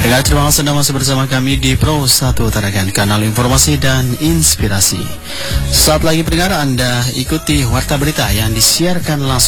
Pendengar, terima kasih Anda masih bersama kami di Pro 1 Tarakan, kanal informasi dan inspirasi. Saat lagi pendengar, Anda ikuti warta berita yang disiarkan langsung